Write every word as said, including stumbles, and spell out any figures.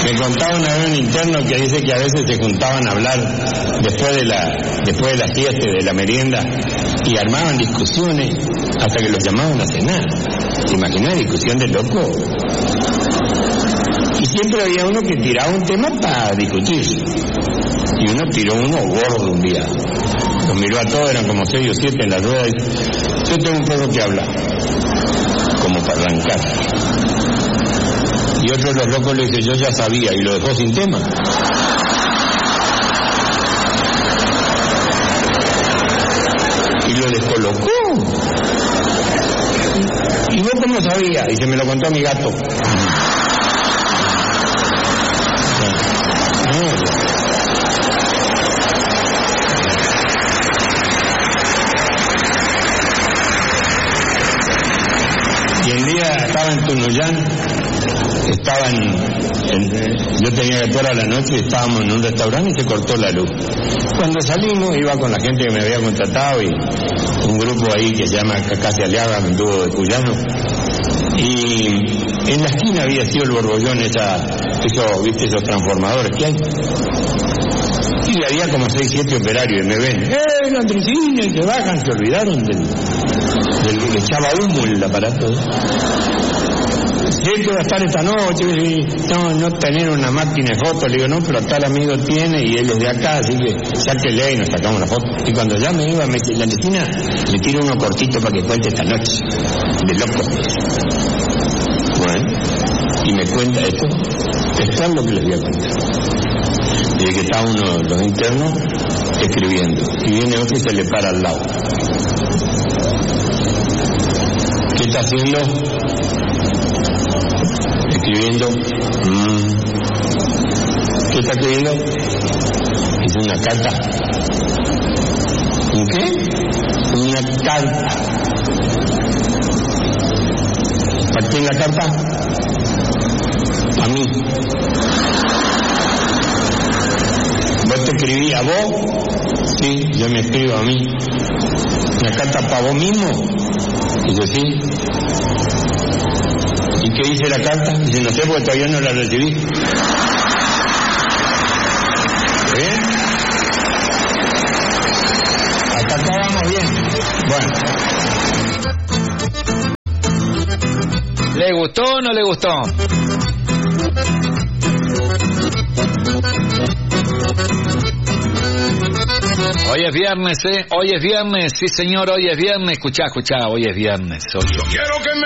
Me contaba una vez un interno que dice que a veces se juntaban a hablar después de la después de la siesta, de la merienda, y armaban discusiones hasta que los llamaban a cenar. ¿Se imagina discusión de loco? Y siempre había uno que tiraba un tema para discutir. Y uno tiró uno gordo un día. Los miró a todos, eran como seis o siete en la rueda, y dice: yo tengo un poco que hablar, como para arrancar. Y otro de los locos le dice: yo ya sabía, y lo dejó sin tema. Y lo descolocó. ¿Y vos cómo sabías? Y se me lo contó mi gato. Y el día estaba en Tunuyán, estaban, en, yo tenía que actuar a la noche, estábamos en un restaurante y se cortó la luz. Cuando salimos, iba con la gente que me había contratado y un grupo ahí que se llama Cacase Aliaga, un dúo de cuyanos, y en la esquina había sido el Borbollón, esa, esos, ¿viste? Esos transformadores que hay. Y había como seis, siete operarios y me ven: ¡eh, la tricina! Y se bajan, se olvidaron del, del, le echaba humo el aparato. ¿Qué va a estar esta noche? Y, no, no tener una máquina de fotos. Le digo: no, pero tal amigo tiene y él es de acá, así que sáquele y nos sacamos la foto. Y cuando ya me iba, me, la Cristina le tiro uno cortito para que cuente esta noche, de loco. Bueno, y me cuenta esto, esto es lo que les voy a contar. Dice que está uno de los internos escribiendo, y viene otro y se le para al lado. ¿Qué está haciendo? Escribiendo. Mm. ¿Qué está escribiendo? Es una carta. ¿Un qué? Una carta. ¿Para quién la carta? A mí. ¿Vos te escribí a vos? Sí, yo me escribo a mí. ¿Una carta para vos mismo? Dice: sí. ¿Y qué dice la carta? Dice: no sé, porque todavía no la recibí. ¿Bien? Hasta acá vamos bien. Bueno. ¿Le gustó o no le gustó? Hoy es viernes, ¿eh? Hoy es viernes, sí señor, hoy es viernes. Escuchá, escuchá, hoy es viernes. Hoy. Yo quiero que me